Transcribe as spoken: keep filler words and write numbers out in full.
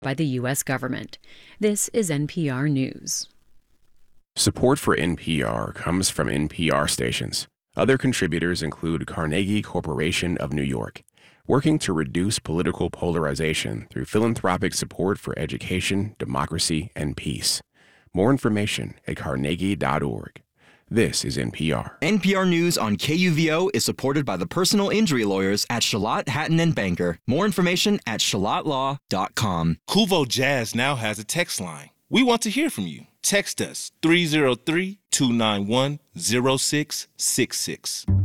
by the U S government. This is N P R News. Support for N P R comes from N P R stations. Other contributors include Carnegie Corporation of New York, working to reduce political polarization through philanthropic support for education, democracy, and peace. More information at carnegie dot org. This is N P R. N P R News on K U V O is supported by the personal injury lawyers at Shalott, Hatton and Banker. More information at shalott law dot com. Kuvo Jazz now has a text line. We want to hear from you. Text us three oh three, two nine one, oh six six six.